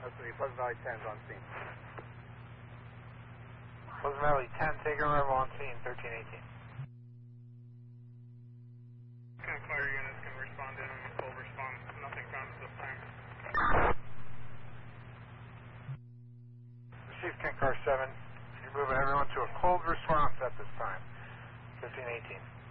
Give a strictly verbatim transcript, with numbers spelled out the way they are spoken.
That's the Pleasant Valley ten is on scene. Pleasant Valley ten, take a arrival on scene, thirteen eighteen. Can fire units can respond in and full response. Nothing found at this time. Received Tank Car seven. You're moving everyone to a cold response at this time, fifteen eighteen.